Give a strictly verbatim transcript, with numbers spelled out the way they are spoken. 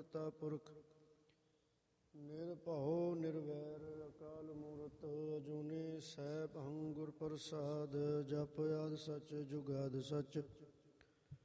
ਕਰਤਾ ਪੁਰਖ ਨਿਰਭਉ ਨਿਰਵੈਰ ਅਕਾਲ ਮੂਰਤ ਅਜੂਨੀ ਸੈਭੰ ਗੁਰ ਪ੍ਰਸਾਦ ਜਪ ਆਦਿ ਸਚ ਜੁਗਾਦਿ ਸਚ।